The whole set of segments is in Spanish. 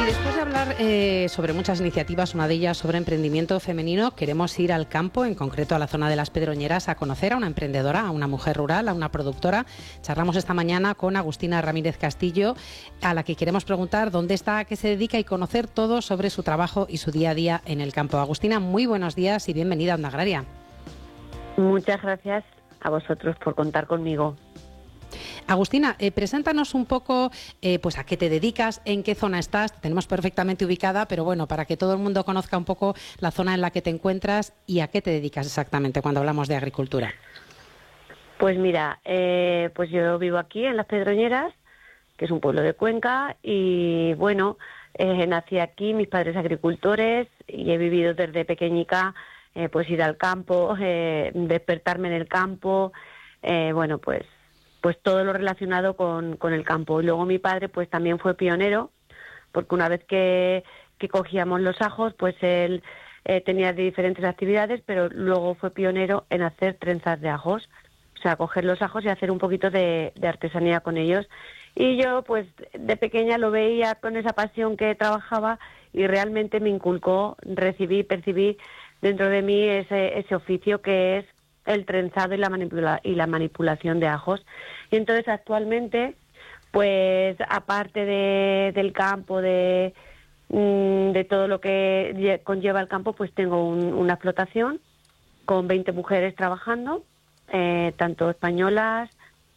Después de hablar sobre muchas iniciativas, una de ellas sobre emprendimiento femenino, queremos ir al campo, en concreto a la zona de Las Pedroñeras, a conocer a una emprendedora, a una mujer rural, a una productora. Charlamos esta mañana con Agustina Ramírez Castillo, a la que queremos preguntar dónde está, a qué se dedica y conocer todo sobre su trabajo y su día a día en el campo. Agustina, muy buenos días y bienvenida a Onda Agraria. Muchas gracias a vosotros por contar conmigo. Agustina, preséntanos un poco pues a qué te dedicas, en qué zona estás. Te tenemos perfectamente ubicada, pero bueno, para que todo el mundo conozca un poco la zona en la que te encuentras y a qué te dedicas exactamente cuando hablamos de agricultura. Pues mira, pues yo vivo aquí en Las Pedroñeras, que es un pueblo de Cuenca, y bueno, nací aquí, mis padres agricultores, y he vivido desde pequeñica, pues ir al campo, despertarme en el campo, bueno, pues todo lo relacionado con el campo. Y luego mi padre pues también fue pionero, porque una vez que cogíamos los ajos, pues él tenía diferentes actividades, pero luego fue pionero en hacer trenzas de ajos, o sea, coger los ajos y hacer un poquito de artesanía con ellos. Y yo pues de pequeña lo veía con esa pasión que trabajaba y realmente me inculcó, percibí dentro de mí ese oficio que es el trenzado y la manipulación de ajos. Y entonces actualmente, pues aparte del campo, de todo lo que conlleva el campo, pues tengo una explotación con 20 mujeres trabajando, tanto españolas,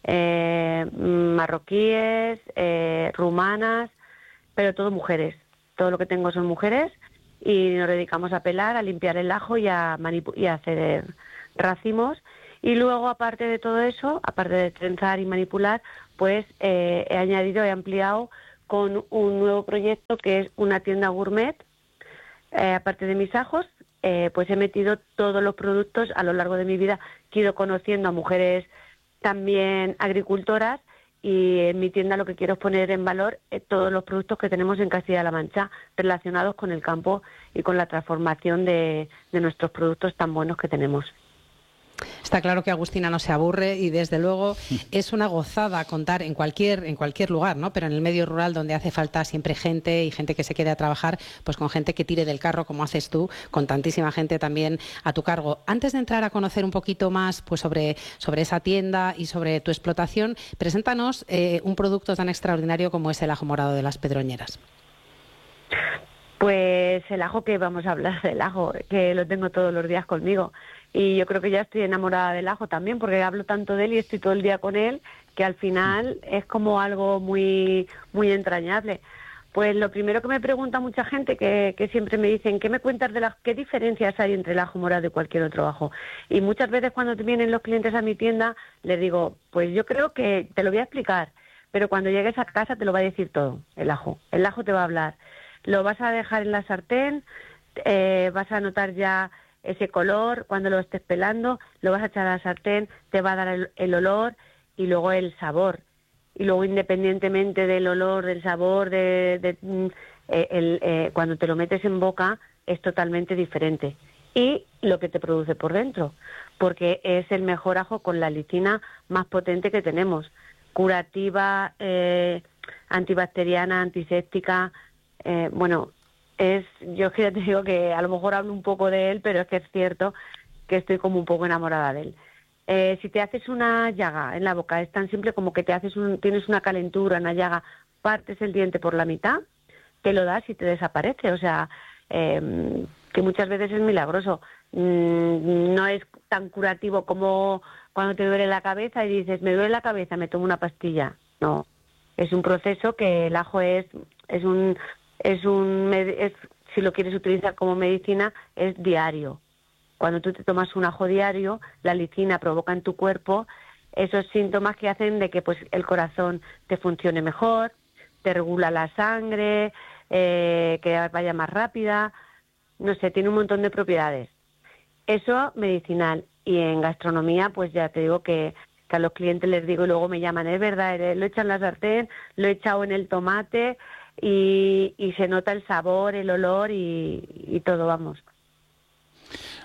marroquíes, rumanas, pero todo mujeres. Todo lo que tengo son mujeres y nos dedicamos a pelar, a limpiar el ajo y a hacer racimos. Y luego, aparte de todo eso, aparte de trenzar y manipular, pues he ampliado con un nuevo proyecto que es una tienda gourmet. Aparte de mis ajos, pues he metido todos los productos a lo largo de mi vida que he ido conociendo a mujeres también agricultoras, y en mi tienda lo que quiero es poner en valor todos los productos que tenemos en Castilla-La Mancha relacionados con el campo y con la transformación de nuestros productos tan buenos que tenemos. Está claro que Agustina no se aburre y desde luego es una gozada contar en cualquier lugar, ¿no? Pero en el medio rural, donde hace falta siempre gente y gente que se quede a trabajar, pues con gente que tire del carro como haces tú, con tantísima gente también a tu cargo. Antes de entrar a conocer un poquito más pues sobre esa tienda y sobre tu explotación, preséntanos un producto tan extraordinario como es el ajo morado de Las Pedroñeras. Pues el ajo, que vamos a hablar del ajo, que lo tengo todos los días conmigo. Y yo creo que ya estoy enamorada del ajo también, porque hablo tanto de él y estoy todo el día con él, que al final es como algo muy, muy entrañable. Pues lo primero que me pregunta mucha gente, que siempre me dicen, ¿qué me cuentas de qué diferencias hay entre el ajo morado y cualquier otro ajo? Y muchas veces cuando vienen los clientes a mi tienda, les digo, pues yo creo que te lo voy a explicar, pero cuando llegues a casa te lo va a decir todo, el ajo. El ajo te va a hablar. Lo vas a dejar en la sartén, vas a notar ya ese color, cuando lo estés pelando, lo vas a echar a la sartén, te va a dar el olor y luego el sabor. Y luego, independientemente del olor, del sabor, cuando te lo metes en boca, es totalmente diferente. Y lo que te produce por dentro, porque es el mejor ajo con la lisina más potente que tenemos. Curativa, antibacteriana, antiséptica, bueno... yo ya te digo que a lo mejor hablo un poco de él, pero es que es cierto que estoy como un poco enamorada de él. Si te haces una llaga en la boca, es tan simple como que tienes una calentura, una llaga, partes el diente por la mitad, te lo das y te desaparece. O sea, que muchas veces es milagroso. No es tan curativo como cuando te duele la cabeza y dices, me duele la cabeza, me tomo una pastilla. No, es un proceso que el ajo si lo quieres utilizar como medicina, es diario. Cuando tú te tomas un ajo diario, la lisina provoca en tu cuerpo esos síntomas que hacen de que pues el corazón te funcione mejor, te regula la sangre, que vaya más rápida, no sé, tiene un montón de propiedades. Eso medicinal. Y en gastronomía, pues ya te digo que a los clientes les digo y luego me llaman, es verdad, lo he echado en la sartén, lo he echado en el tomate, y se nota el sabor, el olor y todo, vamos.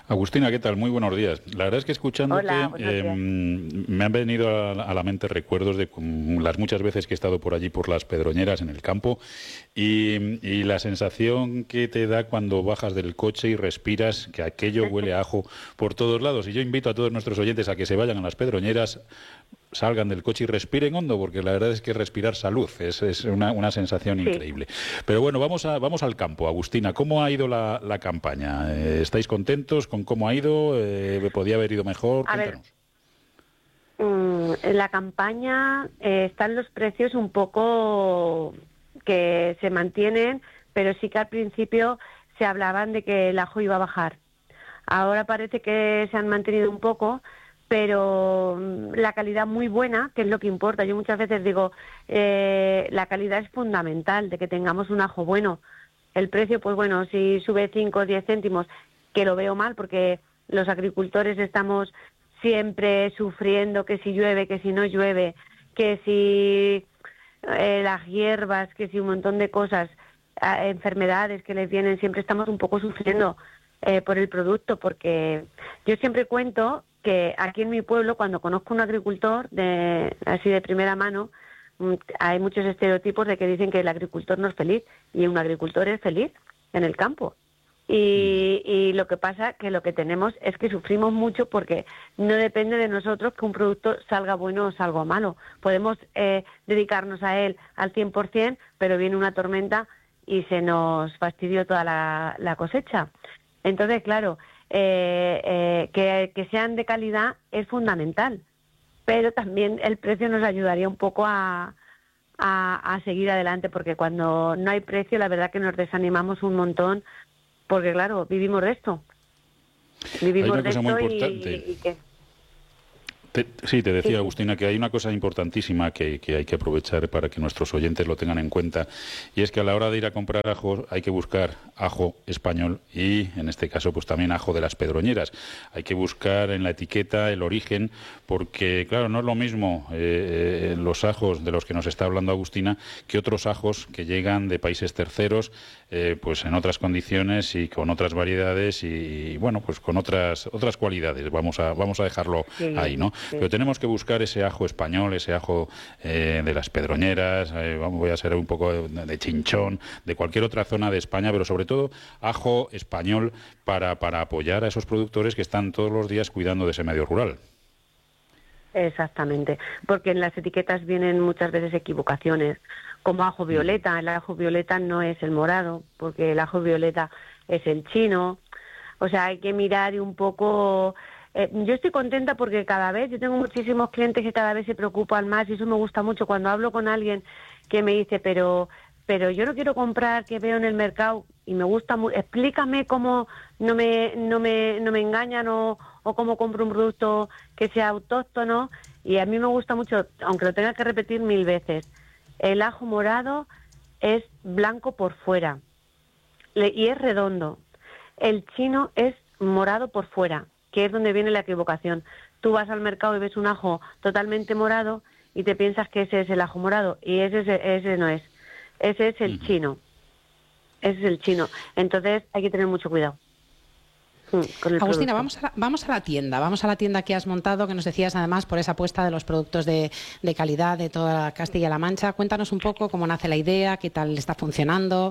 Agustina, ¿qué tal? Muy buenos días. La verdad es que escuchándote me han venido a la mente recuerdos de las muchas veces que he estado por allí, por las Pedroñeras, en el campo, y la sensación que te da cuando bajas del coche y respiras que aquello huele a ajo por todos lados. Y yo invito a todos nuestros oyentes a que se vayan a las Pedroñeras, salgan del coche y respiren hondo, porque la verdad es que respirar salud es una sensación increíble. Pero bueno, vamos al campo. Agustina, ¿cómo ha ido la campaña? ¿Estáis contentos con cómo ha ido? ¿Podía haber ido mejor? Cuéntanos. En la campaña están los precios un poco que se mantienen, pero sí que al principio se hablaban de que el ajo iba a bajar. Ahora parece que se han mantenido un poco, pero la calidad muy buena, que es lo que importa. Yo muchas veces digo, la calidad es fundamental, de que tengamos un ajo bueno. El precio, pues bueno, si sube 5 o 10 céntimos, que lo veo mal, porque los agricultores estamos siempre sufriendo que si llueve, que si no llueve, que si las hierbas, que si un montón de cosas, enfermedades que les vienen, siempre estamos un poco sufriendo por el producto, porque yo siempre cuento que aquí en mi pueblo, cuando conozco a un agricultor así de primera mano, hay muchos estereotipos de que dicen que el agricultor no es feliz, y un agricultor es feliz en el campo. Y lo que pasa que lo que tenemos es que sufrimos mucho, porque no depende de nosotros que un producto salga bueno o salga malo. Podemos dedicarnos a él al 100%, pero viene una tormenta y se nos fastidió toda la cosecha. Entonces, claro, que sean de calidad es fundamental, pero también el precio nos ayudaría un poco a seguir adelante, porque cuando no hay precio, la verdad que nos desanimamos un montón, porque claro, vivimos de esto. Vivimos hay una cosa muy importante. Sí, te decía, Agustina, que hay una cosa importantísima que hay que aprovechar para que nuestros oyentes lo tengan en cuenta, y es que a la hora de ir a comprar ajo hay que buscar ajo español y, en este caso, pues también ajo de las Pedroñeras. Hay que buscar en la etiqueta el origen, porque, claro, no es lo mismo los ajos de los que nos está hablando Agustina que otros ajos que llegan de países terceros, pues en otras condiciones y con otras variedades y bueno, pues con otras cualidades. Vamos a dejarlo ahí, ¿no? Pero tenemos que buscar ese ajo español, ese ajo de las Pedroñeras, voy a ser un poco de Chinchón, de cualquier otra zona de España, pero sobre todo ajo español para apoyar a esos productores que están todos los días cuidando de ese medio rural. Exactamente, porque en las etiquetas vienen muchas veces equivocaciones, como ajo violeta. El ajo violeta no es el morado, porque el ajo violeta es el chino. O sea, hay que mirar y un poco... yo estoy contenta porque cada vez, yo tengo muchísimos clientes que cada vez se preocupan más, y eso me gusta mucho cuando hablo con alguien que me dice, pero yo no quiero comprar que veo en el mercado, y me gusta mucho, explícame cómo no me engañan o cómo compro un producto que sea autóctono. Y a mí me gusta mucho, aunque lo tenga que repetir 1000 veces, el ajo morado es blanco por fuera y es redondo. El chino es morado por fuera, que es donde viene la equivocación. Tú vas al mercado y ves un ajo totalmente morado y te piensas que ese es el ajo morado, y ese no es. Ese es el chino. Ese es el chino. Entonces hay que tener mucho cuidado. Agustina, vamos a la tienda que has montado, que nos decías además por esa apuesta de los productos de calidad de toda Castilla-La Mancha. Cuéntanos un poco cómo nace la idea, qué tal está funcionando.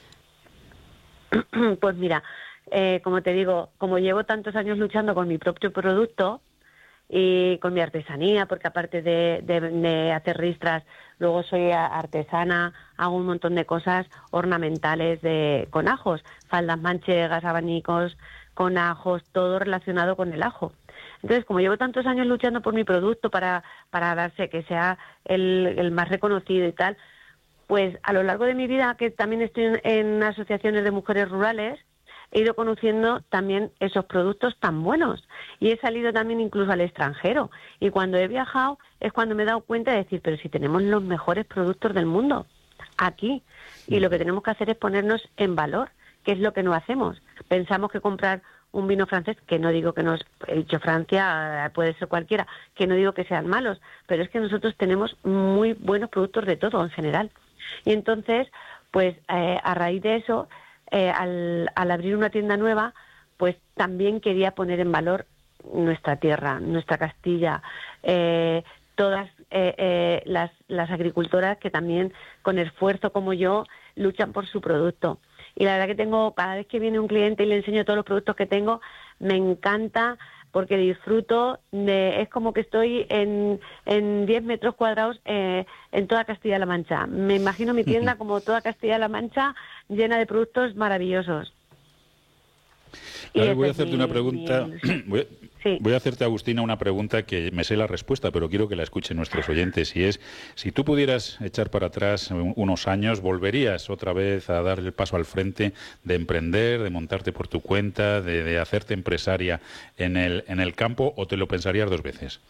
Pues mira, como te digo, como llevo tantos años luchando con mi propio producto y con mi artesanía, porque aparte de hacer ristras, luego soy artesana, hago un montón de cosas ornamentales con ajos, faldas manchegas, abanicos con ajos, todo relacionado con el ajo. Entonces, como llevo tantos años luchando por mi producto para darse que sea el más reconocido y tal, pues a lo largo de mi vida, que también estoy en asociaciones de mujeres rurales, he ido conociendo también esos productos tan buenos, y he salido también incluso al extranjero, y cuando he viajado es cuando me he dado cuenta de decir, pero si tenemos los mejores productos del mundo aquí, y lo que tenemos que hacer es ponernos en valor, que es lo que no hacemos. Pensamos que comprar un vino francés, que no digo que no es, he dicho Francia, puede ser cualquiera, que no digo que sean malos, pero es que nosotros tenemos muy buenos productos de todo en general. Y entonces, pues a raíz de eso, al abrir una tienda nueva, pues también quería poner en valor nuestra tierra, nuestra Castilla, todas las agricultoras que también con esfuerzo como yo luchan por su producto. Y la verdad que cada vez que viene un cliente y le enseño todos los productos que tengo, me encanta porque disfruto, es como que estoy en 10 metros cuadrados en toda Castilla-La Mancha. Me imagino mi tienda como toda Castilla-La Mancha llena de productos maravillosos. Ahora voy a hacerte una pregunta. Voy a hacerte, Agustina, una pregunta que me sé la respuesta, pero quiero que la escuchen nuestros oyentes. Y es, si tú pudieras echar para atrás unos años, ¿volverías otra vez a dar el paso al frente de emprender, de montarte por tu cuenta, de hacerte empresaria en el campo, o te lo pensarías 2 veces?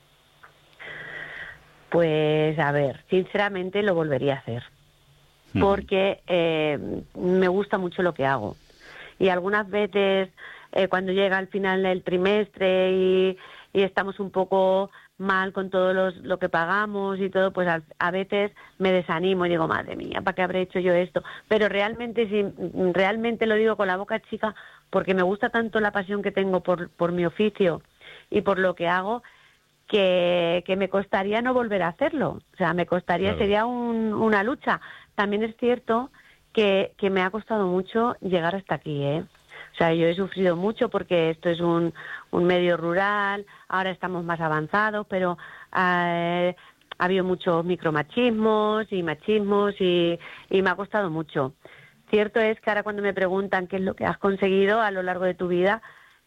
Pues, a ver, sinceramente lo volvería a hacer. Porque me gusta mucho lo que hago. Y algunas veces, cuando llega al final del trimestre y estamos un poco mal con todo lo que pagamos y todo, pues a veces me desanimo y digo, madre mía, ¿para qué habré hecho yo esto? Pero realmente lo digo con la boca chica, porque me gusta tanto la pasión que tengo por mi oficio y por lo que hago, que me costaría no volver a hacerlo. O sea, me costaría, claro. Sería una lucha. También es cierto que me ha costado mucho llegar hasta aquí, ¿eh? O sea, yo he sufrido mucho porque esto es un medio rural, ahora estamos más avanzados, pero ha habido muchos micromachismos y machismos y me ha costado mucho. Cierto es que ahora cuando me preguntan qué es lo que has conseguido a lo largo de tu vida,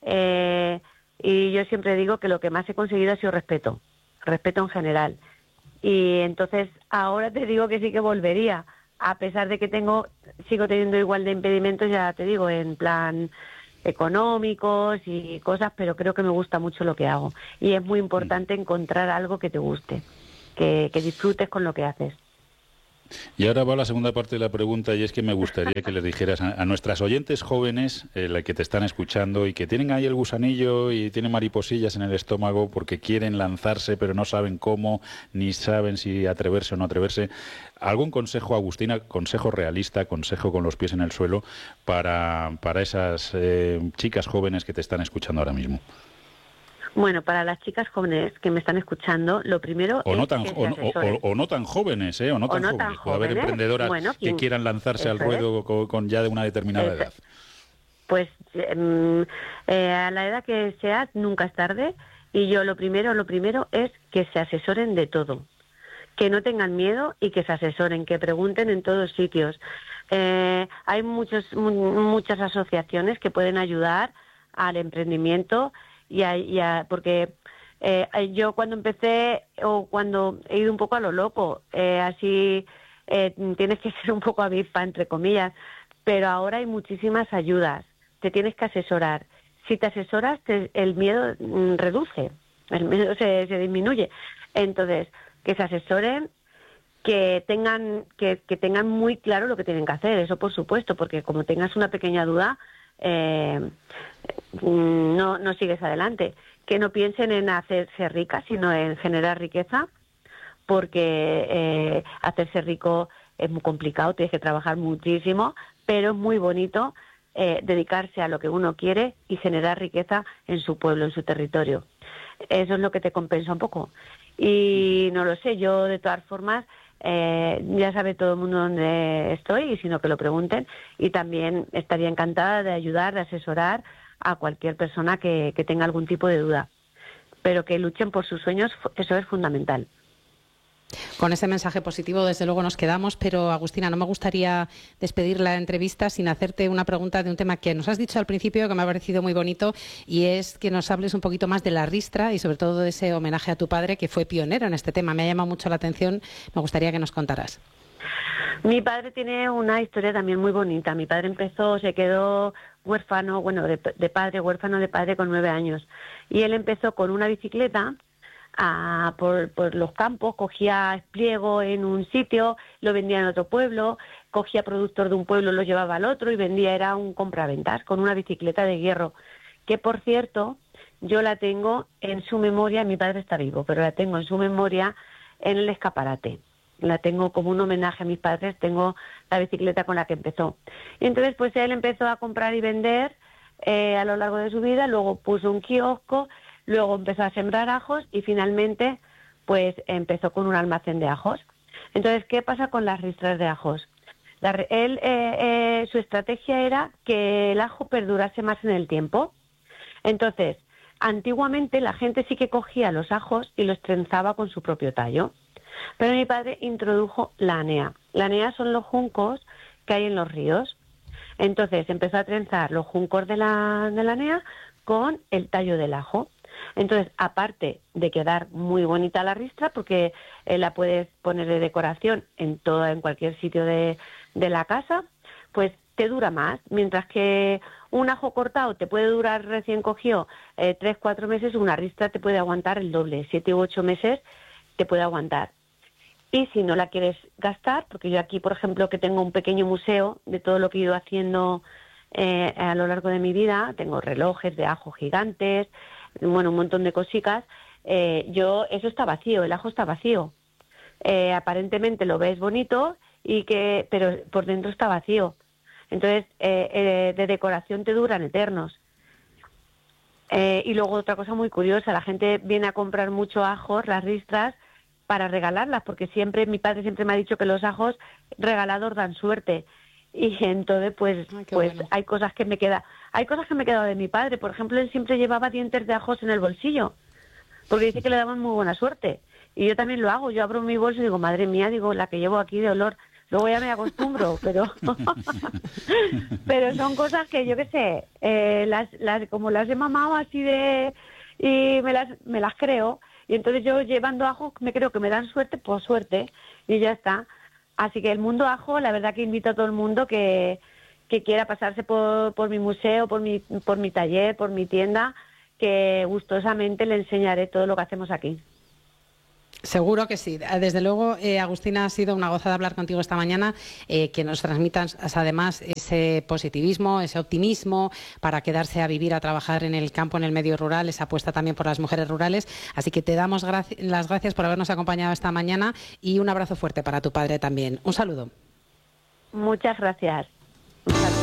y yo siempre digo que lo que más he conseguido ha sido respeto en general. Y entonces ahora te digo que sí que volvería, a pesar de que sigo teniendo igual de impedimentos, ya te digo, en plan económicos y cosas, pero creo que me gusta mucho lo que hago. Y es muy importante encontrar algo que te guste, que disfrutes con lo que haces. Y ahora va la segunda parte de la pregunta, y es que me gustaría que les dijeras a nuestras oyentes jóvenes, la que te están escuchando y que tienen ahí el gusanillo y tienen mariposillas en el estómago porque quieren lanzarse pero no saben cómo, ni saben si atreverse o no atreverse, ¿algún consejo, Agustina, consejo realista, consejo con los pies en el suelo para esas chicas jóvenes que te están escuchando ahora mismo? Bueno, para las chicas jóvenes que me están escuchando, lo primero o es no tan, que o no tan jóvenes, o no tan jóvenes. Puede haber emprendedoras que quieran lanzarse al ruedo con ya de una determinada edad. Pues a la edad que sea, nunca es tarde. Y yo lo primero es que se asesoren de todo. Que no tengan miedo y que se asesoren, que pregunten en todos sitios. Hay muchas asociaciones que pueden ayudar al emprendimiento porque yo cuando empecé o cuando he ido un poco a lo loco, tienes que ser un poco avispa, entre comillas, pero ahora hay muchísimas ayudas, te tienes que asesorar. Si te asesoras, el miedo reduce, el miedo se disminuye. Entonces, que se asesoren, que tengan muy claro lo que tienen que hacer, eso por supuesto, porque como tengas una pequeña duda, no sigues adelante. Que no piensen en hacerse ricas, sino en generar riqueza, porque hacerse rico es muy complicado, tienes que trabajar muchísimo, pero es muy bonito dedicarse a lo que uno quiere y generar riqueza en su pueblo, en su territorio. Eso es lo que te compensa un poco. Y no lo sé, yo de todas formas, ya sabe todo el mundo dónde estoy, y si no que lo pregunten, y también estaría encantada de ayudar, de asesorar a cualquier persona que tenga algún tipo de duda, pero que luchen por sus sueños, eso es fundamental. Con ese mensaje positivo, desde luego, nos quedamos, pero Agustina, no me gustaría despedir la entrevista sin hacerte una pregunta de un tema que nos has dicho al principio, que me ha parecido muy bonito, y es que nos hables un poquito más de la ristra y sobre todo de ese homenaje a tu padre, que fue pionero en este tema. Me ha llamado mucho la atención, me gustaría que nos contaras. Mi padre tiene una historia también muy bonita. Mi padre se quedó huérfano, huérfano de padre con 9 años, y él empezó con una bicicleta por los campos, cogía espliego en un sitio, lo vendía en otro pueblo, cogía productos de un pueblo, los llevaba al otro y vendía, era un compraventas con una bicicleta de hierro, que por cierto, yo la tengo en su memoria, mi padre está vivo, pero la tengo en su memoria en el escaparate. La tengo como un homenaje a mis padres, tengo la bicicleta con la que empezó. Y entonces pues él empezó a comprar y vender a lo largo de su vida, luego puso un kiosco, luego empezó a sembrar ajos y finalmente pues empezó con un almacén de ajos. Entonces, ¿qué pasa con las ristras de ajos? Su estrategia era que el ajo perdurase más en el tiempo. Entonces, antiguamente la gente sí que cogía los ajos y los trenzaba con su propio tallo. Pero mi padre introdujo la anea. La anea son los juncos que hay en los ríos. Entonces empezó a trenzar los juncos de la anea con el tallo del ajo. Entonces, aparte de quedar muy bonita la ristra, porque la puedes poner de decoración en cualquier sitio de la casa, pues te dura más. Mientras que un ajo cortado te puede durar recién cogido 3-4 meses, una ristra te puede aguantar el doble, 7 u 8 meses te puede aguantar. Y si no la quieres gastar, porque yo aquí, por ejemplo, que tengo un pequeño museo de todo lo que he ido haciendo a lo largo de mi vida, tengo relojes de ajo gigantes, bueno, un montón de cositas, eso está vacío, el ajo está vacío. Aparentemente lo ves bonito, pero por dentro está vacío. Entonces, de decoración te duran eternos. Y luego otra cosa muy curiosa, la gente viene a comprar mucho ajos, las ristras, para regalarlas, porque mi padre siempre me ha dicho que los ajos regalados dan suerte. Y entonces bueno. hay cosas que me he quedado de mi padre. Por ejemplo, él siempre llevaba dientes de ajos en el bolsillo, porque dice que le daban muy buena suerte. Y yo también lo hago, yo abro mi bolso y digo, madre mía, la que llevo aquí de olor. Luego ya me acostumbro, pero pero son cosas que yo qué sé, como las he mamado así y me las creo. Y entonces yo llevando ajos me creo que me dan suerte, pues suerte, y ya está. Así que el mundo ajo, la verdad que invito a todo el mundo que quiera pasarse por mi museo, por mi taller, por mi tienda, que gustosamente le enseñaré todo lo que hacemos aquí. Seguro que sí. Desde luego, Agustina, ha sido una gozada hablar contigo esta mañana, que nos transmitas además ese positivismo, ese optimismo para quedarse a vivir, a trabajar en el campo, en el medio rural, esa apuesta también por las mujeres rurales. Así que te damos las gracias por habernos acompañado esta mañana y un abrazo fuerte para tu padre también. Un saludo. Muchas gracias.